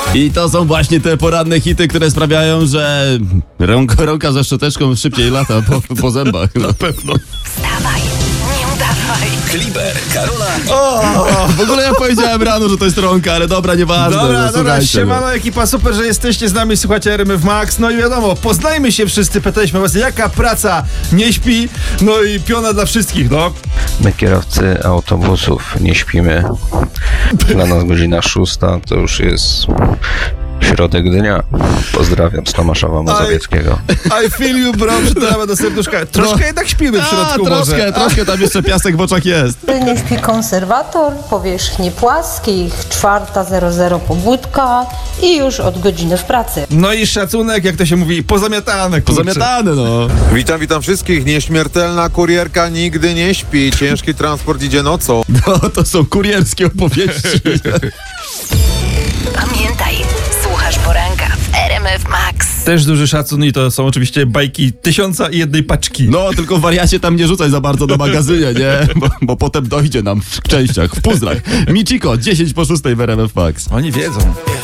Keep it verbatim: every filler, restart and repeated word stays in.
I to są właśnie te poranne hity, które sprawiają, że rąka, rąka ze szczoteczką szybciej lata po, po zębach. No. Na pewno. Wstawaj, nie udawaj. Kliber, Karola. O, w ogóle ja powiedziałem rano, że to jest rąka, ale dobra, nieważne. Dobra, no, dobra, słuchajcie, siemano no. ekipa, super, że jesteście z nami, słuchacie R M F Max. No i wiadomo, poznajmy się wszyscy, pytaliśmy was, jaka praca nie śpi, no i piona dla wszystkich, no. My kierowcy autobusów nie śpimy. Dla nas godzina szósta to już jest środek dnia. Pozdrawiam z Tomaszowa Mazowieckiego. I feel you, bro, przytulamy do serduszka. Troszkę No. jednak śpimy w środku A, troszkę, może. troszkę, tam jeszcze piasek w oczach jest. Nie śpi konserwator, powierzchni płaskich, czwarta zero zero pobudka i już od godziny w pracy. No i szacunek, jak to się mówi, pozamiatane, kurczę. Pozamiatane, no. Witam, witam wszystkich. Nieśmiertelna kurierka nigdy nie śpi. Ciężki transport idzie nocą. No, to są kurierskie opowieści. Pamiętaj, słuchasz poranka w R M F Max. Też duży szacun i to są oczywiście bajki tysiąca i jednej paczki. No, tylko wariacie tam nie rzucaj za bardzo na magazynie, nie? Bo, bo potem dojdzie nam w częściach, w puzzlach. Michiko, dziesięć po szóstej w R M F Max. Oni wiedzą.